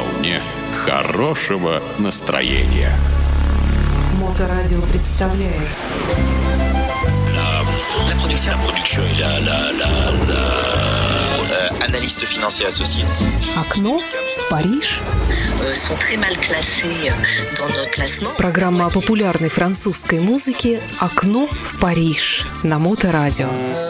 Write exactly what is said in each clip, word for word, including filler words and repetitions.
волне хорошего настроения. Моторадио представляет. La production, la production et la, la, la, la... Euh, analyste financier associé. Окно в Париж. Sont très mal classés dans notre classement. Программа о популярной французской музыке «Окно в Париж» на Моторадио.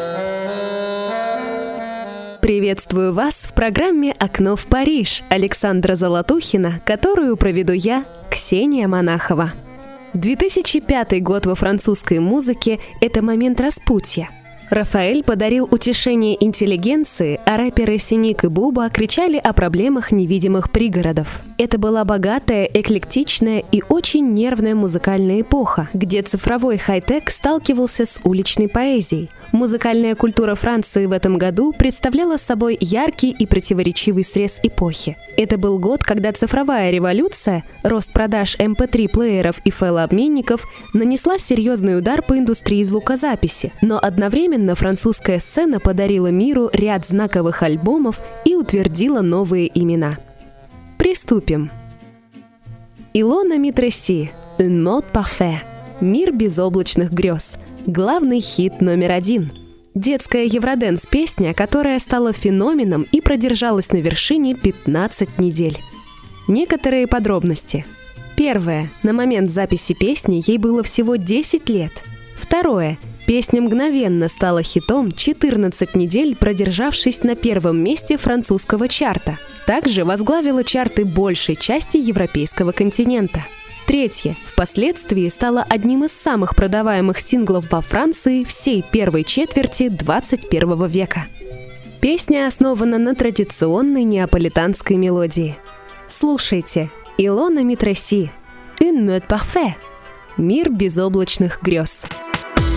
Приветствую вас в программе «Окно в Париж» Александра Золотухина, которую проведу я, Ксения Монахова. две тысячи пятый год во французской музыке – это момент распутья. Рафаэль подарил утешение интеллигенции, а рэперы Синик и Буба кричали о проблемах невидимых пригородов. Это была богатая, эклектичная и очень нервная музыкальная эпоха, где цифровой хай-тек сталкивался с уличной поэзией. Музыкальная культура Франции в этом году представляла собой яркий и противоречивый срез эпохи. Это был год, когда цифровая революция, рост продаж эм пэ три плееров и файлообменников нанесла серьезный удар по индустрии звукозаписи, но одновременно французская сцена подарила миру ряд знаковых альбомов и утвердила новые имена. Приступим. Илона Митресси, «Un monde parfait», «Мир безоблачных грез», главный хит номер один. Детская евроденс-песня, которая стала феноменом и продержалась на вершине пятнадцать недель. Некоторые подробности. Первое. На момент записи песни ей было всего десять лет. Второе. Песня мгновенно стала хитом, четырнадцать недель продержавшись на первом месте французского чарта. Также возглавила чарты большей части европейского континента. Третье. Впоследствии стала одним из самых продаваемых синглов во Франции всей первой четверти двадцать первого века. Песня основана на традиционной неаполитанской мелодии. Слушайте. Илона Митресси, «Un monde parfait», «Мир безоблачных грез».